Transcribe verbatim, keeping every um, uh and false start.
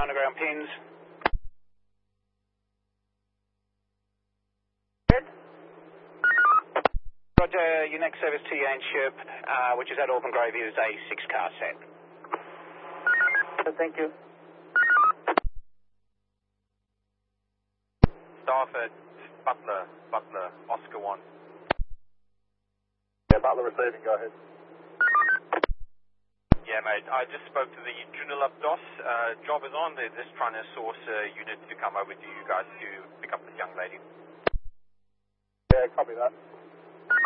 Underground pins. Roger, your next service to Yanship, uh, which is at Auburn Grove, is a six car set. Thank you. Stafford, Butler, Butler, Oscar one. Yeah, Butler receiving, go ahead. Yeah, mate, I just spoke to the Joondalup D O S. Uh, job is on. They're just trying to source a unit to come over to you guys to pick up this young lady. Yeah, copy that.